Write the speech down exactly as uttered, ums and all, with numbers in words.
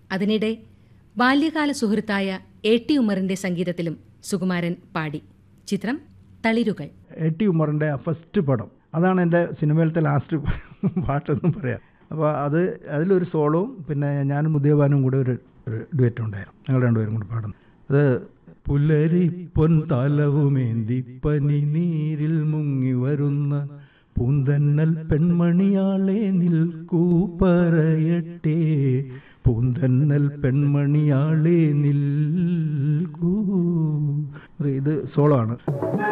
അതിനിടെ ബാല്യകാല സുഹൃത്തായ എ ടി ഉമ്മറിന്റെ സംഗീതത്തിലും സുകുമാരൻ പാടി. ചിത്രം തളിരുകൾ. എ ടി ഉമ്മറിൻ്റെ ഫസ്റ്റ് പടം, അതാണ് എൻ്റെ സിനിമയിലത്തെ ലാസ്റ്റ് പാട്ടെന്നും പറയാം. അപ്പോൾ അത് അതിലൊരു സോളവും പിന്നെ ഞാനും മുദ്യബാനും കൂടെ ഒരു ഒരു ഡുവറ്റും ഉണ്ടായിരുന്നു. ഞങ്ങൾ രണ്ടുപേരും കൂടി പാടുന്നു. അത് പുലരി പൊൻ തലവുമേന്തി പനി നീരിൽ മുങ്ങി വരുന്ന പൂന്തന്നൽ പെൺമണിയാളെ നിൽക്കൂ പറയട്ടെ, പൂന്തന്നൽ പെൺമണിയാളെ നിൽക്കൂ. ഇത് സോളോ ആണ്.